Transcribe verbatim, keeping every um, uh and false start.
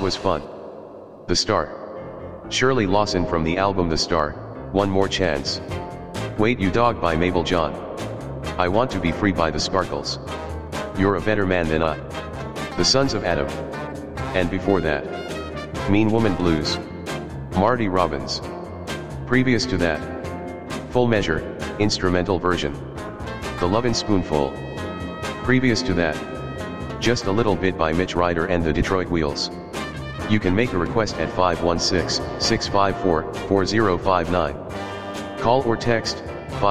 was fun. The Star. Shirley Lawson from the album The Star, One More Chance. Wait You Dog by Mabel John. I Want to Be Free by The Sparkles. You're a Better Man Than I. The Sons of Adam. And before that, Mean Woman Blues. Marty Robbins. Previous to that, Full Measure, instrumental version. The Lovin' Spoonful. Previous to that, Just a Little Bit by Mitch Ryder and the Detroit Wheels. You can make a request at five one six, six five four, four zero five nine. Call or text